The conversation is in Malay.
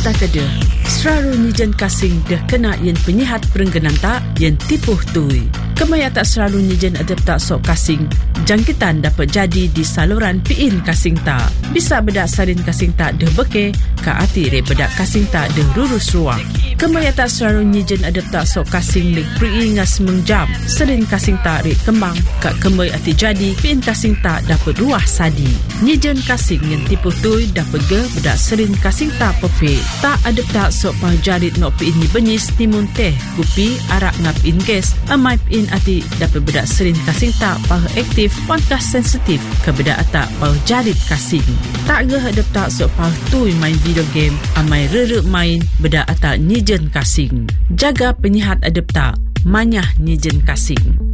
tak ada. Seraru nijen kasing dah kena yang penyihat perengganan tak yang tipuh tui. Kemaya tak selalu nijen adap tak sok kasing. Jangkitan dapat jadi di saluran piin kasing tak. Bisa bedak salin kasing tak dah beke, ka ati re bedak kasing tak dah rurus ruang. Kemaya tak selalu nijen adap tak sok kasing lik peringas mengjam. Salin kasing tak re kembang, ka kemay ati jadi piin kasing tak dapat ruah sadi. Nijen kasing yang tipuh tui dapat ge bedak salin kasing tak pepe. Tak adap tak sok pahajarit no piin ni benis timun teh, kupi, arak ngap in gas, amai piin ati dapat bedak serin kasing tak pah aktif pangkas sensitif ke bedak atak pah jarit kasing. Tak ge hadap tak sok pah tui main video game amai rere main bedak atak nijen kasing. Jaga penyihat adap tak manyah nijen kasing.